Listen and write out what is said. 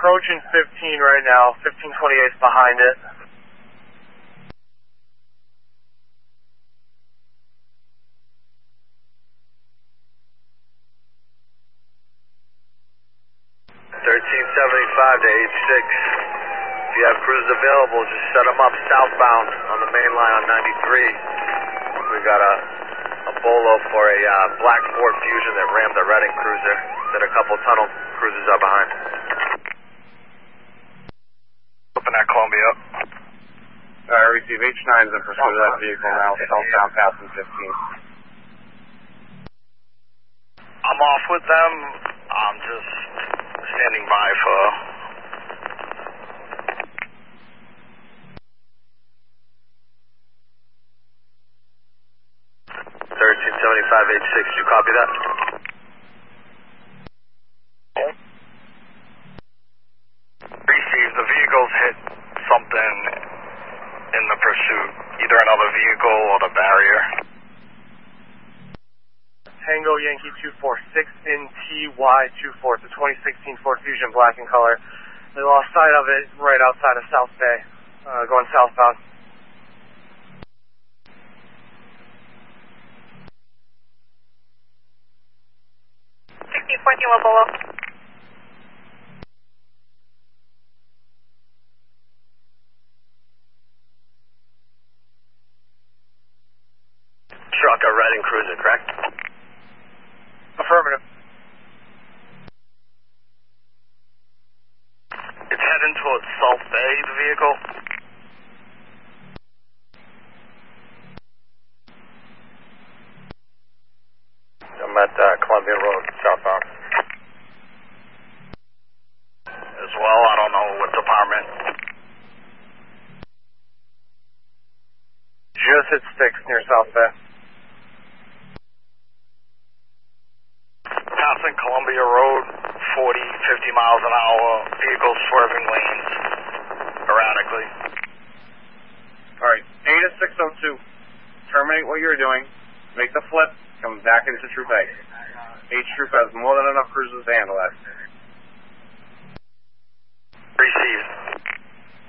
approaching 15 right now. 1528 is behind it. to 86. If you have crews available, just set them up southbound on the main line on 93. We got a bolo for a black Ford Fusion that rammed the Reading cruiser. Then a couple tunnel cruisers are behind. Open that Columbia up. Receive H9's in pursuit of that vehicle now, southbound passing 15. I'm off with them. I'm just standing by for... 1375H6, did you copy that? Receive, the vehicles hit something in the pursuit, either another vehicle or the barrier. Tango Yankee 246 in TY24. It's a 2016 Ford Fusion black in color. They lost sight of it right outside of South Bay, going southbound. 14 Bolo. Truck a Reading cruiser, correct? Affirmative. It's heading towards South Bay, the vehicle. I'm at Columbia Road, southbound. As well, I don't know what department. Just hit sticks near South Bay. Passing Columbia Road, 40, 50 miles an hour, vehicles swerving lanes erratically. Alright, ATA 602. Terminate what you're doing, make the flip, come back into Troop A. H Troop has more than enough cruisers to handle that. Received.